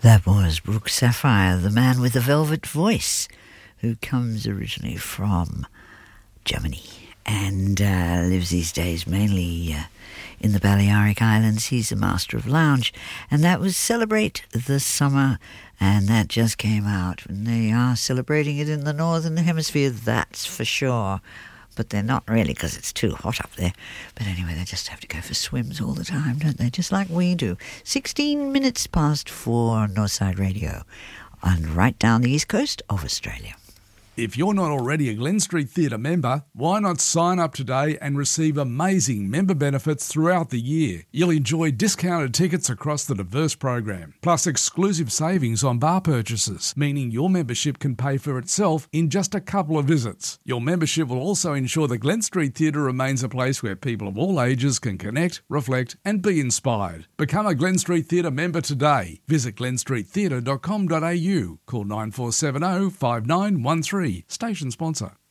That was Brooke Sapphire, the man with the velvet voice, who comes originally from Germany and lives these days mainly in the Balearic Islands. He's a master of lounge, and that was Celebrate the Summer, and that just came out. And they are celebrating it in the Northern Hemisphere, that's for sure. But they're not really, because it's too hot up there. But anyway, they just have to go for swims all the time, don't they? Just like we do. 16 minutes past 4 on Northside Radio, and right down the east coast of Australia. If you're not already a Glen Street Theatre member, why not sign up today and receive amazing member benefits throughout the year? You'll enjoy discounted tickets across the diverse program, plus exclusive savings on bar purchases, meaning your membership can pay for itself in just a couple of visits. Your membership will also ensure the Glen Street Theatre remains a place where people of all ages can connect, reflect and be inspired. Become a Glen Street Theatre member today. Visit glenstreettheatre.com.au. Call 9470 5913. Station sponsor.